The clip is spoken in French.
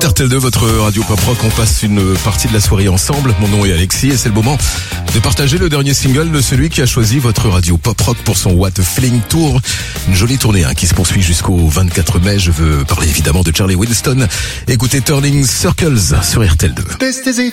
écoute RTL2, votre radio pop rock. On passe une partie de la soirée ensemble. Mon nom est Alexis et c'est le moment de partager le dernier single de celui qui a choisi votre radio pop rock pour son What a Feeling Tour. Une jolie tournée qui se poursuit jusqu'au 24 mai. Je veux parler évidemment de Charlie Winston. Écoutez Turning Circles sur RTL2.